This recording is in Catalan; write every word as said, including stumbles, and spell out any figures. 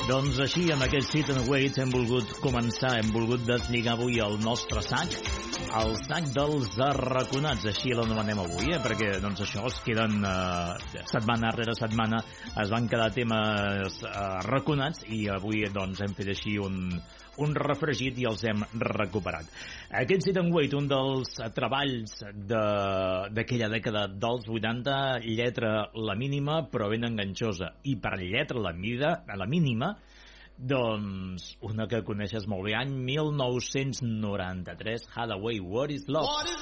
Doncs així, amb aquest Sit and Wait, hem volgut començar, hem volgut deslligar avui el nostre sac, el sac dels arraconats, així l'anomenem avui, eh? Perquè doncs això es queden eh, setmana rere setmana, es van quedar temes eh, arraconats i avui doncs hem fet així un, un refregit i els hem recuperat. Aquest Sit and Wait, un dels treballs d'aquella dècada dels vuitanta, lletra la mínima però ben enganxosa, i per lletra la, mida, la mínima, doncs una que coneixes molt bé, any mil nou-cents noranta-tres, Hathaway, What is Love? What is